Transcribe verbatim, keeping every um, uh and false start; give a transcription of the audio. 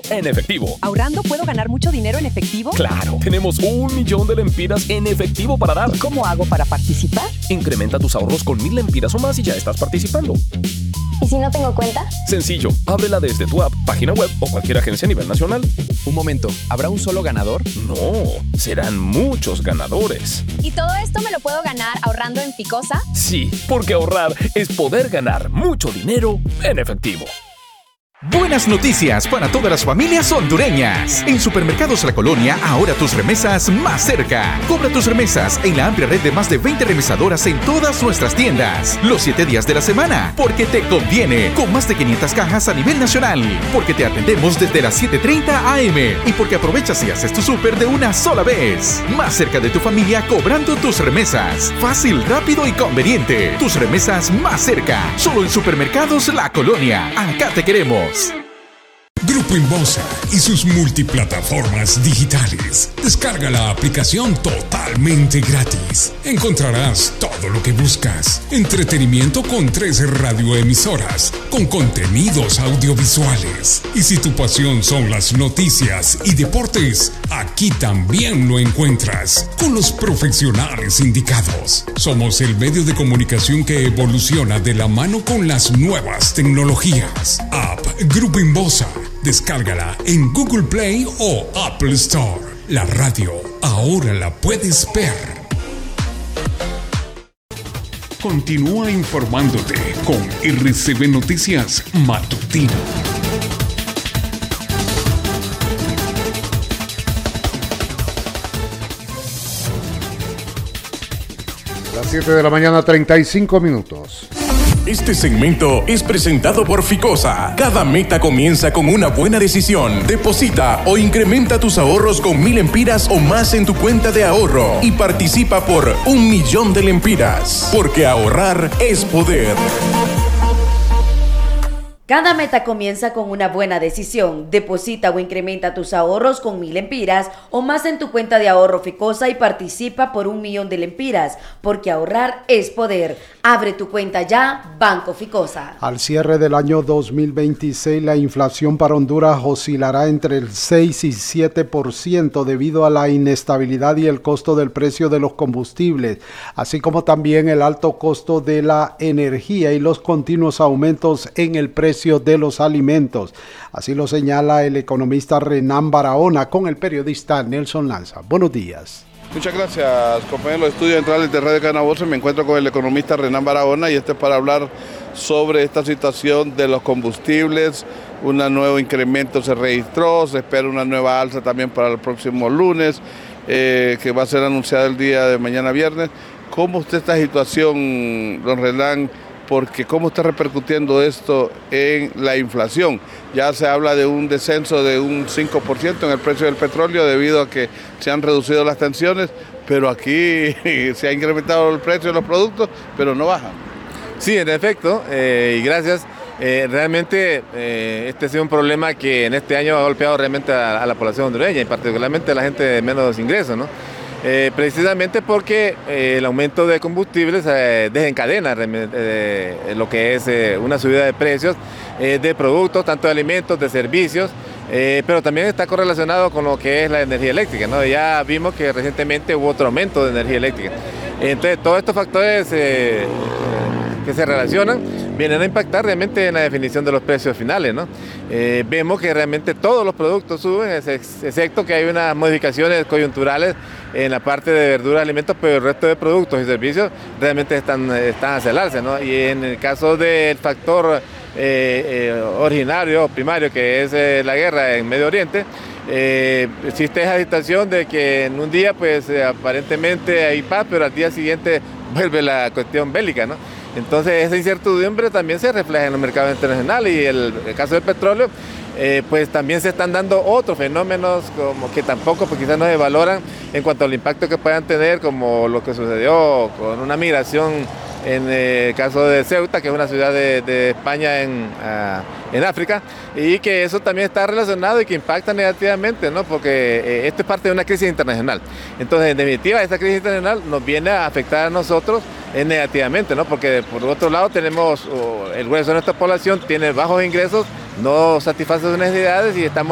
en efectivo. ¿Ahorrando puedo ganar mucho dinero en efectivo? ¡Claro! Tenemos un millón de lempiras en efectivo para dar. ¿Cómo hago para participar? Incrementa tus ahorros con mil lempiras o más y ya estás participando. ¿Y si no tengo cuenta? Sencillo, ábrela desde tu app, página web o cualquier agencia a nivel nacional. Un momento, ¿habrá un solo ganador? No, serán muchos ganadores. ¿Y todo esto me lo puedo ganar ahorrando en Ficosa? Sí, porque ahorrar es poder ganar mucho dinero en efectivo. Buenas noticias para todas las familias hondureñas. En Supermercados La Colonia, ahora tus remesas más cerca. Cobra tus remesas en la amplia red de más de veinte remesadoras en todas nuestras tiendas. Los siete días de la semana, porque te conviene. Con más de quinientas cajas a nivel nacional. Porque te atendemos desde las siete treinta a eme. Y porque aprovechas y haces tu súper de una sola vez. Más cerca de tu familia cobrando tus remesas. Fácil, rápido y conveniente. Tus remesas más cerca. Solo en Supermercados La Colonia. Acá te queremos. Grupo Inbosa y sus multiplataformas digitales. Descarga la aplicación totalmente gratis. Encontrarás todo lo que buscas. Entretenimiento con tres radioemisoras, con contenidos audiovisuales. Y si tu pasión son las noticias y deportes, aquí también lo encuentras, con los profesionales indicados. Somos el medio de comunicación que evoluciona de la mano con las nuevas tecnologías. App Grupo Inbosa. Descárgala en Google Play o Apple Store. La radio ahora la puedes ver. Continúa informándote con R C B Noticias Matutino. Las siete de la mañana, treinta y cinco minutos. Este segmento es presentado por Ficosa. Cada meta comienza con una buena decisión. Deposita o incrementa tus ahorros con mil lempiras o más en tu cuenta de ahorro y participa por un millón de lempiras. Porque ahorrar es poder. Cada meta comienza con una buena decisión. Deposita o incrementa tus ahorros con mil lempiras o más en tu cuenta de ahorro Ficosa y participa por un millón de lempiras, porque ahorrar es poder. Abre tu cuenta ya, Banco Ficosa. Al cierre del año dos mil veintiséis, la inflación para Honduras oscilará entre el seis y siete por ciento debido a la inestabilidad y el costo del precio de los combustibles, así como también el alto costo de la energía y los continuos aumentos en el precio de los alimentos. Así lo señala el economista Renan Barahona con el periodista Nelson Lanza. Buenos días. Muchas gracias, compañeros de estudios centrales de Radio Canaboce. Me encuentro con el economista Renan Barahona y este es para hablar sobre esta situación de los combustibles. Un nuevo incremento se registró, se espera una nueva alza también para el próximo lunes, eh, que va a ser anunciada el día de mañana viernes. ¿Cómo está esta situación, don Renan? Porque cómo está repercutiendo esto en la inflación. Ya se habla de un descenso de un cinco por ciento en el precio del petróleo debido a que se han reducido las tensiones, pero aquí se ha incrementado el precio de los productos, pero no bajan. Sí, en efecto, eh, y gracias. Eh, realmente eh, este ha sido un problema que en este año ha golpeado realmente a, a la población hondureña y particularmente a la gente de menos ingresos, ¿no? Eh, precisamente porque eh, el aumento de combustibles eh, desencadena eh, lo que es eh, una subida de precios eh, de productos, tanto de alimentos, de servicios, eh, pero también está correlacionado con lo que es la energía eléctrica, ¿no? Ya vimos que recientemente hubo otro aumento de energía eléctrica. Entonces todos estos factores eh, que se relacionan vienen a impactar realmente en la definición de los precios finales, ¿no? Eh, vemos que realmente todos los productos suben, excepto que hay unas modificaciones coyunturales en la parte de verduras, alimentos, pero el resto de productos y servicios realmente están, están hacia el alza, ¿no? Y en el caso del factor eh, eh, originario, primario, que es eh, la guerra en Medio Oriente, eh, existe esa situación de que en un día pues eh, aparentemente hay paz, pero al día siguiente vuelve la cuestión bélica, ¿no? Entonces esa incertidumbre también se refleja en los mercados internacionales y el, el caso del petróleo, eh, pues también se están dando otros fenómenos como que tampoco pues quizás no se valoran en cuanto al impacto que puedan tener, como lo que sucedió con una migración en el caso de Ceuta, que es una ciudad de, de España en, uh, en África, y que eso también está relacionado y que impacta negativamente, ¿no? Porque eh, esto es parte de una crisis internacional. Entonces, en definitiva, esta crisis internacional nos viene a afectar a nosotros eh, negativamente, ¿no? Porque por otro lado tenemos, uh, el grueso de nuestra población tiene bajos ingresos, no satisface sus necesidades y estamos